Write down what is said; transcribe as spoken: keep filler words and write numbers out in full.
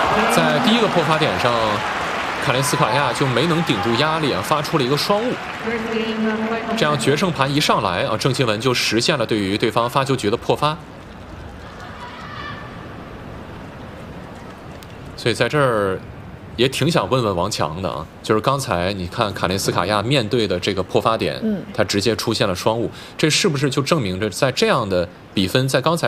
在第一个破发点上，卡林斯卡娅就没能顶住压力啊，发出了一个双误。这样决胜盘一上来啊，郑钦文就实现了对于对方发球局的破发。所以在这儿也挺想问问王强的啊，就是刚才你看卡林斯卡娅面对的这个破发点， 嗯， 他直接出现了双误，这是不是就证明着在这样的比分在刚才